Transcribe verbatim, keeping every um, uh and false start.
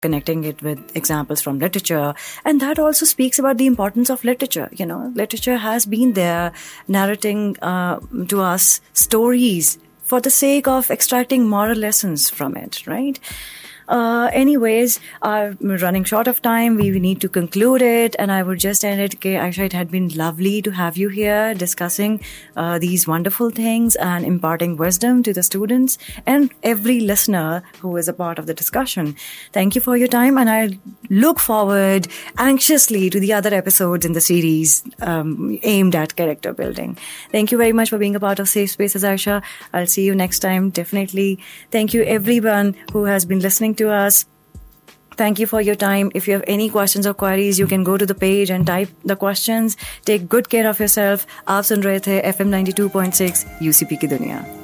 connecting it with examples from literature. And that also speaks about the importance of literature. You know, literature has been there narrating uh, to us stories for the sake of extracting moral lessons from it, right? Uh, anyways, uh, we're running short of time. We need to conclude it. And I would just end it. Okay, Aisha, it had been lovely to have you here discussing uh, these wonderful things and imparting wisdom to the students and every listener who is a part of the discussion. Thank you for your time. And I look forward anxiously to the other episodes in the series um, aimed at character building. Thank you very much for being a part of Safe Spaces, Aisha. I'll see you next time, definitely. Thank you, everyone who has been listening to us. Thank you for your time. If you have any questions or queries, you can go to the page and type the questions. Take good care of yourself. आप सुन रहे थे F M ninety-two point six U C P की दुनिया.